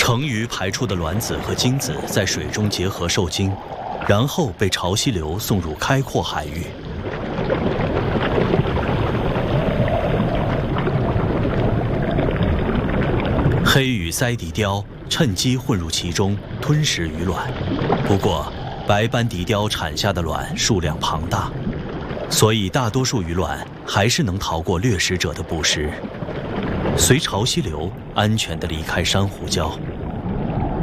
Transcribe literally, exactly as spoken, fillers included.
成鱼排出的卵子和精子在水中结合受精，然后被潮汐流送入开阔海域。黑羽鳃笛鲷趁机混入其中，吞食鱼卵。不过，白斑笛鲷产下的卵数量庞大，所以大多数鱼卵还是能逃过掠食者的捕食，随潮汐流安全地离开珊瑚礁。